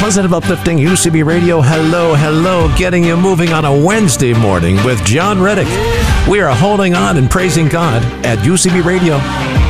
Positive Uplifting UCB Radio. Hello, hello. Getting you moving on a Wednesday morning with John Reddick. We are holding on and praising God at UCB Radio.